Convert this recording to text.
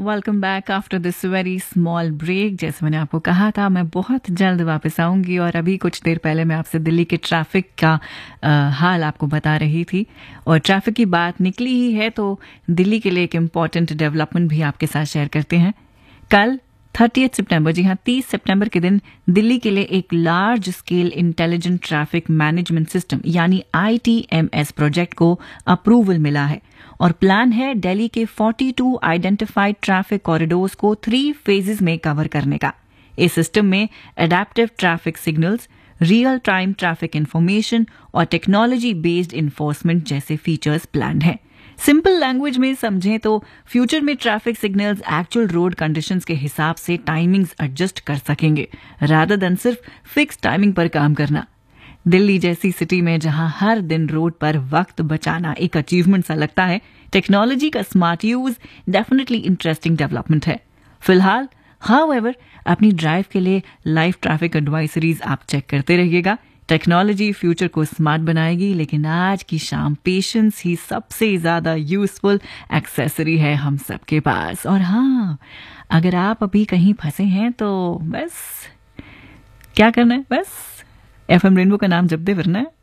Welcome back after this very small break. जैसे मैंने आपको कहा था, मैं बहुत जल्द वापस आऊंगी और अभी कुछ देर पहले मैं आपसे दिल्ली के ट्रैफिक का हाल आपको बता रही थी। और ट्रैफिक की बात निकली ही है तो दिल्ली के लिए एक इम्पॉर्टेंट डेवलपमेंट भी आपके साथ शेयर करते हैं। कल 30 सितंबर, जी हाँ 30 सितंबर के दिन दिल्ली के लिए एक large scale intelligent traffic management system यानी ITMS प्रोजेक्ट को अप्रूवल मिला है और प्लान है दिल्ली के 42 आइडेंटिफाइड ट्रैफिक कॉरिडोर्स को 3 फेजेस में कवर करने का। इस सिस्टम में adaptive traffic signals, real time traffic information और टेक्नोलॉजी बेस्ड इन्फोर्समेंट जैसे फीचर्स प्लान हैं। सिंपल लैंग्वेज में समझें तो फ्यूचर में traffic signals actual road conditions के हिसाब से टाइमिंग्स एडजस्ट कर सकेंगे रादर देन सिर्फ फिक्स टाइमिंग पर काम करना। दिल्ली जैसी सिटी में जहां हर दिन रोड पर वक्त बचाना एक अचीवमेंट सा लगता है, टेक्नोलॉजी का smart use definitely interesting development है। फिलहाल हाउएवर अपनी ड्राइव के लिए लाइव ट्रैफिक एडवाइजरीज आप चेक करते रहिएगा। टेक्नोलॉजी फ्यूचर को स्मार्ट बनाएगी, लेकिन आज की शाम पेशेंस ही सबसे ज्यादा यूजफुल एक्सेसरी है हम सबके पास। और हाँ, अगर आप अभी कहीं फंसे हैं तो बस क्या करना है, बस FM रेनबो का नाम जपते फिरना है।